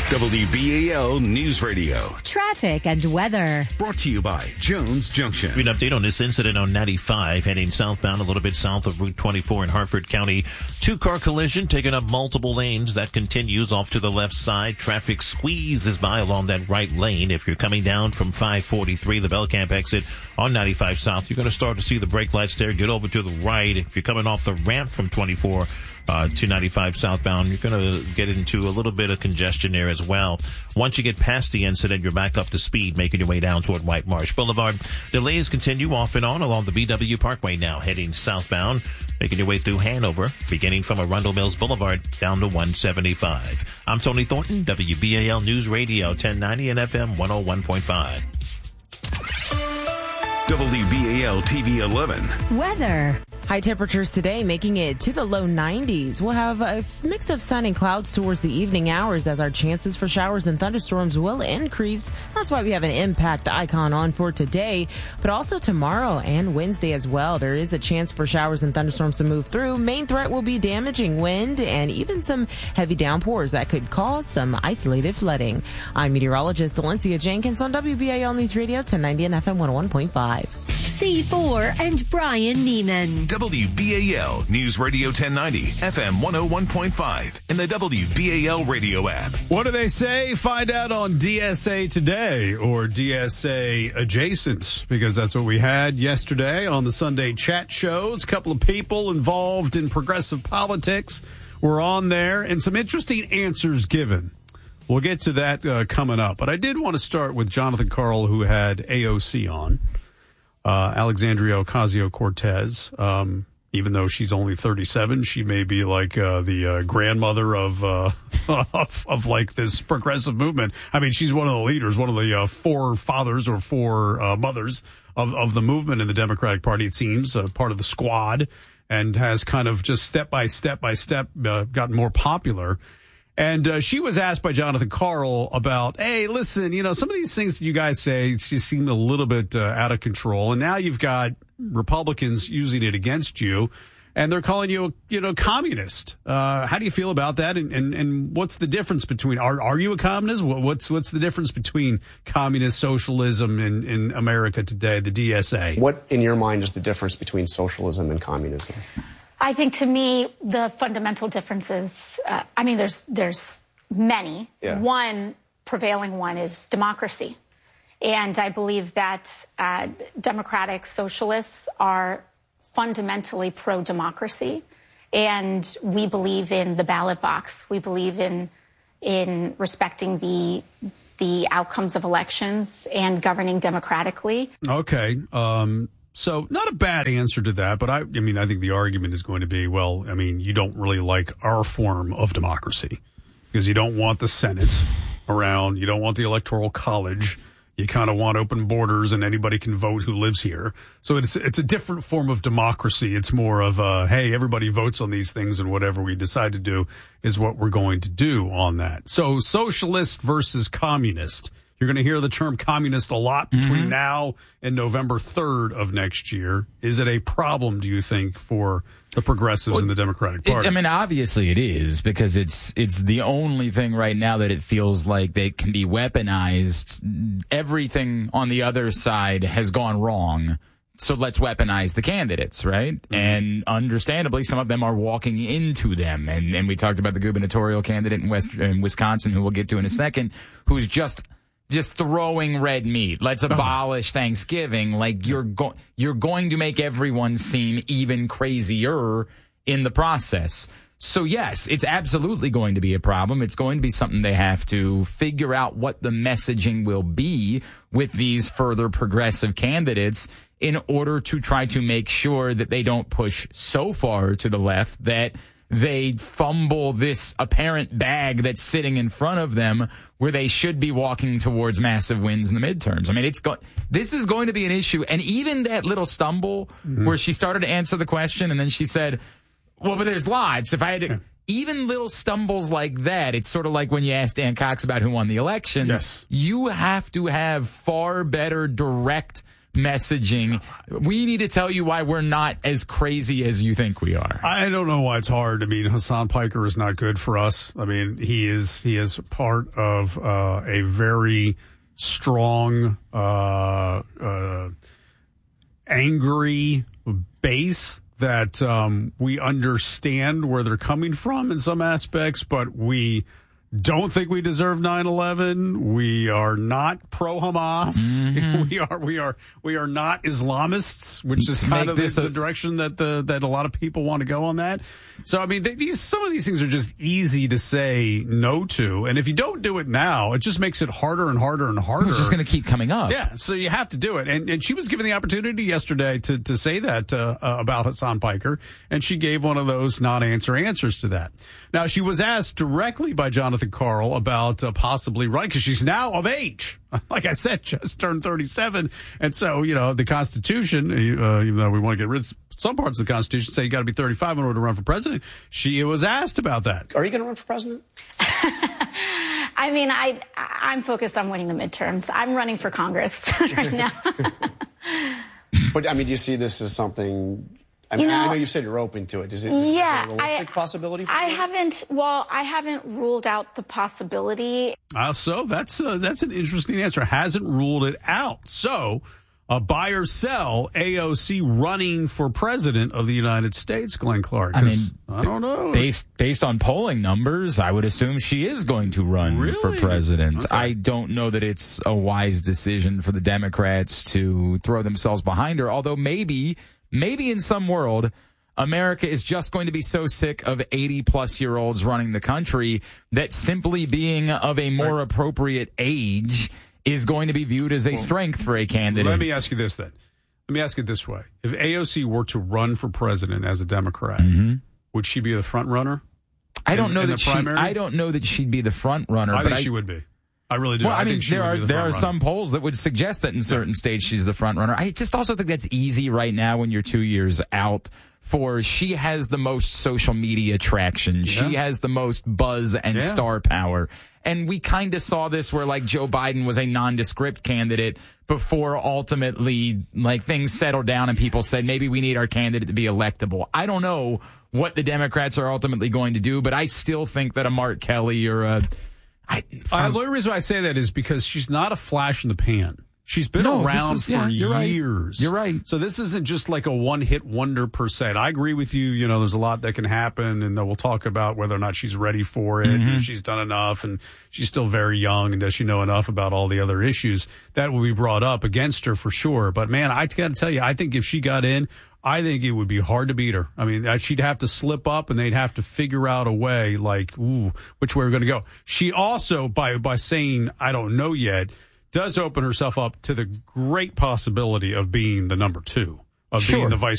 WBAL News Radio. Traffic and weather. Brought to you by Jones Junction. An update on this incident on 95 heading southbound a little bit south of Route 24 in Harford County. Two-car collision taking up multiple lanes. That continues off to the left side. Traffic squeezes by along that right lane. If you're coming down from 543, the Belcamp exit on 95 south, you're going to start to see the brake lights there. Get over to the right. If you're coming off the ramp from 24 to 95 southbound, you're going to get into a little bit of congestion there as well. Once you get past the incident, you're back up to speed, making your way down toward White Marsh Boulevard. Delays continue off and on along the BW Parkway now, heading southbound, making your way through Hanover, beginning from Arundel Mills Boulevard down to 175. I'm Tony Thornton, WBAL News Radio, 1090 and FM 101.5. WBAL TV 11. Weather. High temperatures today making it to the low 90s. We'll have a mix of sun and clouds towards the evening hours as our chances for showers and thunderstorms will increase. That's why we have an impact icon on for today, but also tomorrow and Wednesday as well. There is a chance for showers and thunderstorms to move through. Main threat will be damaging wind and even some heavy downpours that could cause some isolated flooding. I'm meteorologist Valencia Jenkins on WBAL News Radio 1090 and FM 101.5. C4 and Brian Neiman. WBAL News Radio 1090, FM 101.5, and the WBAL radio app. What do they say? Find out on DSA Today or DSA Adjacent, because that's what we had yesterday on the Sunday chat shows. A couple of people involved in progressive politics were on there, and some interesting answers given. We'll get to that coming up. But I did want to start with Jonathan Karl, who had AOC on. Alexandria Ocasio-Cortez, even though she's only 37, she may be like the grandmother of like this progressive movement. I mean, she's one of the leaders, one of the four fathers or four mothers of the movement in the Democratic Party, it seems, part of the squad, and has kind of just step by step gotten more popular. And she was asked by Jonathan Karl about, hey, listen, you know, some of these things that you guys say just seem a little bit out of control. And now you've got Republicans using it against you, and they're calling you, communist. How do you feel about that? And what's the difference between, are you a communist? What's the difference between communist socialism in America today, the DSA? What, in your mind, is the difference between socialism and communism? I think, to me, the fundamental differences, there's many. Yeah. One prevailing one is democracy. And I believe that democratic socialists are fundamentally pro-democracy. And we believe in the ballot box. We believe in respecting the outcomes of elections and governing democratically. Okay. So not a bad answer to that, but I think the argument is going to be, well, I mean, you don't really like our form of democracy because you don't want the Senate around. You don't want the Electoral College. You kind of want open borders and anybody can vote who lives here. So it's a different form of democracy. It's more of hey, everybody votes on these things and whatever we decide to do is what we're going to do on that. So socialist versus communist. You're going to hear the term communist a lot between now and November 3rd of next year. Is it a problem, do you think, for the progressives in the Democratic Party? Obviously it is, because it's the only thing right now that it feels like they can be weaponized. Everything on the other side has gone wrong. So let's weaponize the candidates, right? Mm-hmm. And understandably, some of them are walking into them. And we talked about the gubernatorial candidate in Wisconsin, who we'll get to in a second, who's just throwing red meat. Let's abolish Thanksgiving. Like, you're going to make everyone seem even crazier in the process. So yes, it's absolutely going to be a problem. It's going to be something they have to figure out what the messaging will be with these further progressive candidates in order to try to make sure that they don't push so far to the left that they fumble this apparent bag that's sitting in front of them where they should be walking towards massive wins in the midterms. I mean, this is going to be an issue. And even that little stumble where she started to answer the question and then she said, well, but there's lots. If I had to, even little stumbles like that, it's sort of like when you asked Dan Cox about who won the election. Yes. You have to have far better direct messaging. We need to tell you why we're not as crazy as you think we are. I don't know why it's hard. I mean, Hassan Piker is not good for us. I mean, he is part of a very strong, angry base that we understand where they're coming from in some aspects, but we don't think we deserve 9/11. We are not pro-Hamas. Mm-hmm. We are not Islamists, which is kind of the direction that a lot of people want to go on that. So I mean, some of these things are just easy to say no to, and if you don't do it now, it just makes it harder and harder and harder. It's just going to keep coming up. Yeah, so you have to do it, and she was given the opportunity yesterday to say that about Hassan Piker, and she gave one of those non-answer answers to that. Now she was asked directly by Jonathan Karl about possibly running, because she's now of age. Like I said, just turned 37. And so, the Constitution, even though we want to get rid of some parts of the Constitution, say you got to be 35 in order to run for president. She was asked about that. Are you going to run for president? I mean, I'm focused on winning the midterms. I'm running for Congress right now. But, I mean, do you see this as something... I know you said you're open to it. Is it a realistic possibility for you? I haven't ruled out the possibility. So that's an interesting answer. Hasn't ruled it out. So, buy or sell AOC running for president of the United States, Glenn Clark? I mean, I don't know. Based on polling numbers, I would assume she is going to run for president. Okay. I don't know that it's a wise decision for the Democrats to throw themselves behind her, although maybe in some world, America is just going to be so sick of 80-plus-year-olds running the country that simply being of a more appropriate age is going to be viewed as a strength for a candidate. Let me ask you this, then. Let me ask it this way. If AOC were to run for president as a Democrat, would she be the front runner? I don't know that she'd be the front runner. I think she would be. I really do. Well, I mean, there are some polls that would suggest that in certain states she's the front runner. I just also think that's easy right now when you're 2 years out. She has the most social media traction. Yeah. She has the most buzz and star power. And we kind of saw this where like Joe Biden was a nondescript candidate before ultimately like things settled down and people said maybe we need our candidate to be electable. I don't know what the Democrats are ultimately going to do, but I still think that a Mark Kelly or a the only reason I say that is because she's not a flash in the pan. She's been around for years. You're right. So this isn't just like a one-hit wonder per se. And I agree with you. There's a lot that can happen, and then we'll talk about whether or not she's ready for it, and she's done enough, and she's still very young, and does she know enough about all the other issues that will be brought up against her for sure. But, man, I got to tell you, I think if she got in, I think it would be hard to beat her. I mean, she'd have to slip up, and they'd have to figure out a way, like, which way we're going to go. She also, by saying, I don't know yet, does open herself up to the great possibility of being the number two, of being the vice